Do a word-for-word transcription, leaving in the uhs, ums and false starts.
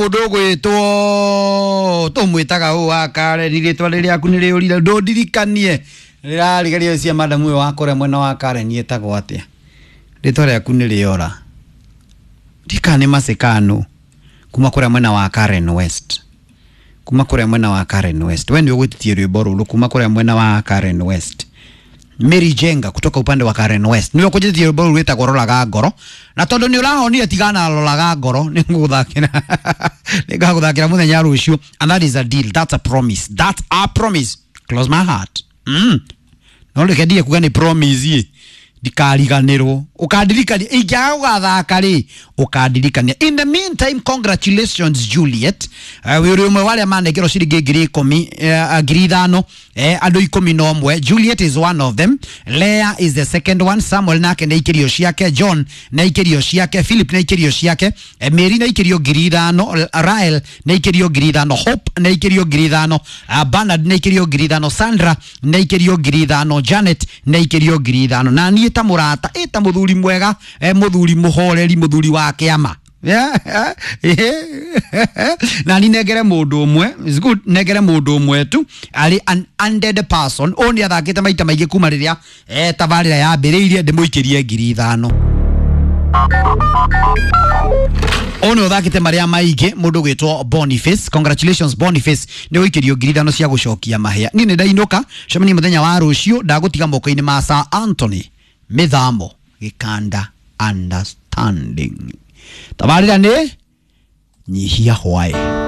Udogo eto to mwitaga u akare rirĩtwa rĩrĩa aku nĩ rĩũrire ndũndirikanie rĩrarigerio cia madamu we wakore mwena wa Karen yetagwo atia rĩtwa rĩaku nĩ rĩora ndikane masekano kuma kũrĩa mwena wa Karen West kuma kũrĩa mwena wa Karen West wewe ndio gwĩtitie rwĩmbo rũrũ kuma kũrĩa mwena wa Karen West Mary Jenga kutoka upande wa Karen West niwe kujitia rwĩmbo rũrũ rwĩtagwo Rolaga Ngoro na tondu ni urahonire tigana Rolaga Ngoro ni nguthakira ni ngaguthakira muthenya rucio and that is a deal, that's a promise, that's a promise. Close my heart. mm no rekendie kuga ni promise ye dikariganirwo ukadirikania ingia ugathaka ri ukadirikania. In the meantime, congratulations Juliet, uh, we rumwe wale manegero ciringi ngiri ikumi ngiri ithano eh andu ikumi na umwe. Juliet is one of them, Leah is the second one, Samuel nake na ikirio ciake, John na ikirio ciake, Philip na ikirio ciake, eh, Mary na ikirio ngiri ithano, Rael na ikirio ngiri ithano, Hope na ikirio ngiri ithano, uh, Bernard na ikirio ngiri ithano, Sandra na ikirio ngiri ithano, Janet na ikirio ngiri ithano. Na ni eta murata eta muthuri mwega eh, muthuri muhoreri muthuri wa kiama yeah. Na ni negere mundu umwe is good negere mundu umwe tu ali an undead person only athakite maita maige kuma riria eh tabarira ya mbiriirie ndimuikirie ngiri ithano ono thakite maria maige mundu gwitwo Boniface. Congratulations Boniface, ni wikirio ngiri ithano cia gucokia mahia. Ni ne ndainuka cemani muthenya wa rucio ndagutiga moko-ini ma Sir Anthony Mithamo Gikanda understanding tabarira ni nyihia hwae.